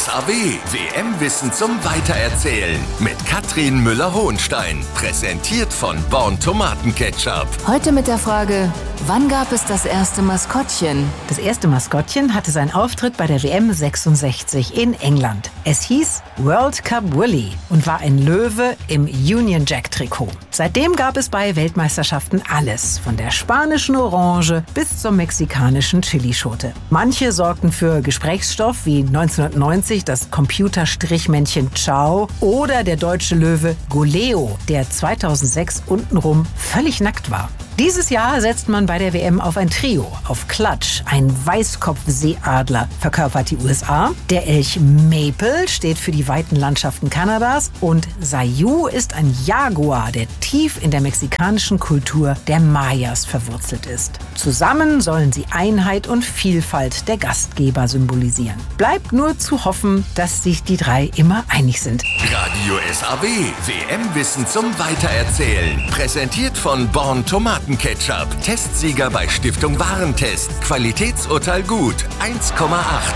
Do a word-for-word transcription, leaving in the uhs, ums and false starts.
S A W, W M-Wissen zum Weitererzählen mit Katrin Müller-Hohenstein. Präsentiert von Born Tomatenketchup. Heute mit der Frage, wann gab es das erste Maskottchen? Das erste Maskottchen hatte seinen Auftritt bei der W M sechsundsechzig in England. Es hieß World Cup Willy und war ein Löwe im Union Jack-Trikot. Seitdem gab es bei Weltmeisterschaften alles, von der spanischen Orange bis zur mexikanischen Chilischote. Manche sorgten für Gesprächsstoff, wie neunzehnhundertneunzig das Computerstrichmännchen Ciao oder der deutsche Löwe Goleo, der zweitausendsechs untenrum völlig nackt war. Dieses Jahr setzt man bei der W M auf ein Trio. Auf Clutch, ein Weißkopfseeadler, verkörpert die U S A. Der Elch Maple steht für die weiten Landschaften Kanadas. Und Sayu ist ein Jaguar, der tief in der mexikanischen Kultur der Mayas verwurzelt ist. Zusammen sollen sie Einheit und Vielfalt der Gastgeber symbolisieren. Bleibt nur zu hoffen, dass sich die drei immer einig sind. Radio S A W, W M-Wissen zum Weitererzählen. Präsentiert von Born Tomatenketchup. Testsieger bei Stiftung Warentest. Qualitätsurteil gut. eins Komma acht.